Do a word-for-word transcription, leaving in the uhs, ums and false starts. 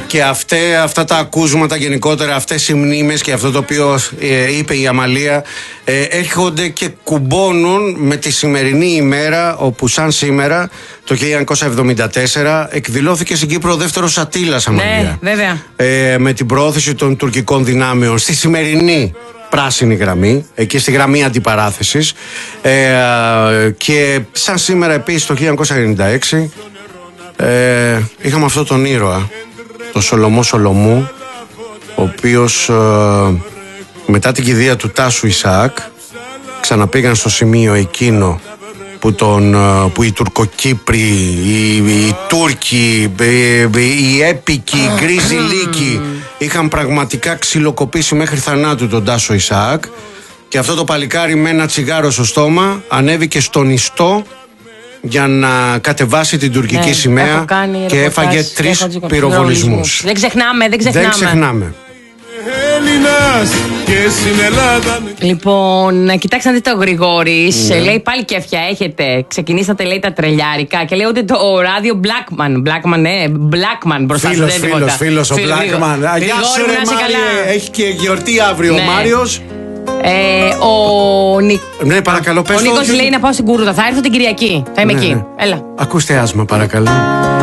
και αυτέ, αυτά τα ακούσματα γενικότερα, αυτές οι μνήμες και αυτό το οποίο ε, είπε η Αμαλία ε, έρχονται και κουμπώνουν με τη σημερινή ημέρα, όπου σαν σήμερα το χίλια εννιακόσια εβδομήντα τέσσερα εκδηλώθηκε στην Κύπρο ο δεύτερος Αττήλας, Αμαλία. Ναι, βέβαια. Ε, με την προώθηση των τουρκικών δυνάμεων στη σημερινή πράσινη γραμμή, εκεί στη γραμμή αντιπαράθεσης. Ε, και σαν σήμερα επίσης το χίλια εννιακόσια ενενήντα έξι ε, είχαμε αυτόν τον ήρωα, τον Σολομό Σολομού, ο οποίος ε, μετά την κηδεία του Τάσου Ισαάκ ξαναπήγαν στο σημείο εκείνο που, τον, που οι Τουρκοκύπροι, οι, οι Τούρκοι, οι, οι έπικοι, οι γκρίζοι λύκοι είχαν πραγματικά ξυλοκοπήσει μέχρι θανάτου τον Τάσο Ισαάκ, και αυτό το παλικάρι με ένα τσιγάρο στο στόμα ανέβηκε στον ιστό για να κατεβάσει την τουρκική ναι, σημαία και έφαγε τρεις πυροβολισμούς. Δεν ξεχνάμε, δεν ξεχνάμε. Δεν ξεχνάμε. Λοιπόν, κοιτάξτε να δείτε, ο Γρηγόρης ναι. λέει πάλι κέφια έχετε. Ξεκινήσατε, λέει, τα τρελιάρικα και λέει ότι το ράδιο Blackman. Blackman, ναι, Blackman μπροστά φίλος, φίλος, φίλος, φίλος, ο Blackman. Γεια σου ρε Μάριε, έχει και γιορτή αύριο ναι. ο Μάριος. Ε, ο Νι... Ναι, παρακαλώ, πες ο Νίκος λέει να πάω στην Κούρδα. Θα έρθω την Κυριακή. Θα είμαι ναι. εκεί. Έλα. Ακούστε άσμα, παρακαλώ.